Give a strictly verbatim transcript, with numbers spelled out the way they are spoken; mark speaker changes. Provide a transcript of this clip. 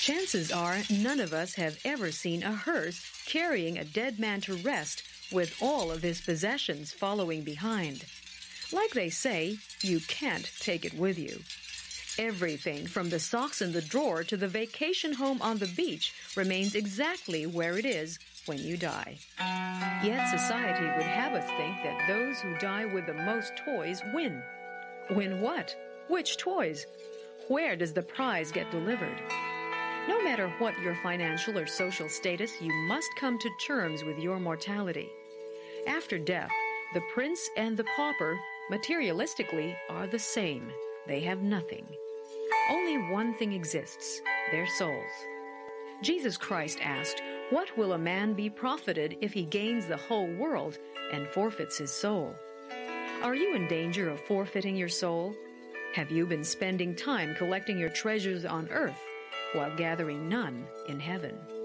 Speaker 1: Chances are none of us have ever seen a hearse carrying a dead man to rest with all of his possessions following behind. Like they say, you can't take it with you. Everything from the socks in the drawer to the vacation home on the beach remains exactly where it is when you die. Yet society would have us think that those who die with the most toys win. Win what? Which toys? Where does the prize get delivered? No matter what your financial or social status, you must come to terms with your mortality. After death, the prince and the pauper, materialistically, are the same. They have nothing. Only one thing exists, their souls. Jesus Christ asked, "What will a man be profited if he gains the whole world and forfeits his soul?" Are you in danger of forfeiting your soul? Have you been spending time collecting your treasures on earth while gathering none in heaven?